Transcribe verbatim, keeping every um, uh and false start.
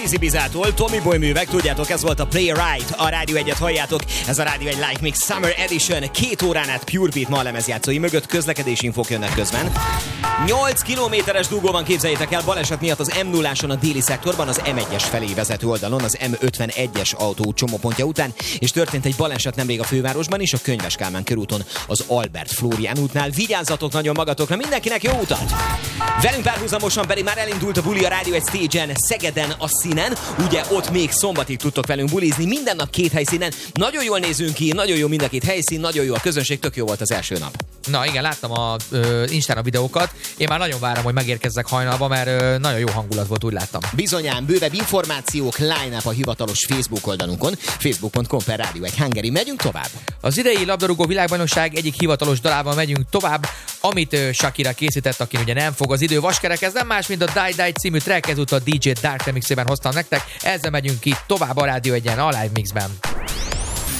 Easy Bizától, Tommy Boy művek, tudjátok, ez volt a Play Right, a Rádió egyet halljátok, ez a Rádió egy Live Mix Summer Edition, két órán át Pure Beat ma a lemezjátszói mögött, közlekedési infók jönnek közben. nyolc kilométeres dugóban, képzeljétek el, baleset miatt az M nulláson a déli szektorban, az M egyes felé vezető oldalon, az M ötvenegyes autó csomópontja után, és történt egy baleset nemrég a fővárosban is, a Könyves Kálmán körúton, az Albert Flórián útnál. Vigyázzatok nagyon magatokra, mindenkinek jó utat! Velünk párhuzamosan pedig már elindult a buli a Rádió egy Stage-en, Szegeden a Színen, ugye ott még szombatig tudtok velünk bulizni, minden nap két helyszínen, nagyon jól nézünk ki, nagyon jó mind a két helyszín, nagyon jó a közönség, tök jó volt az első nap. Na igen, láttam a ö, Instán a videókat, én már nagyon várom, hogy megérkezzek hajnalba, mert ö, nagyon jó hangulat volt, úgy láttam. Bizonyán, bővebb információk, line-up a hivatalos Facebook oldalunkon, facebook pont com per Rádió egy Hungary. Megyünk tovább. Az idei labdarúgó világbajnokság egyik hivatalos dalával megyünk tovább, amit ö, Shakira készített, aki ugye nem fog az idő vaskerek, ez nem más, mint a Die Die című track, ezúttal dé dzsé Dark remixében hoztam nektek, ezzel megyünk ki tovább a Rádió egyen, a Live Mixben.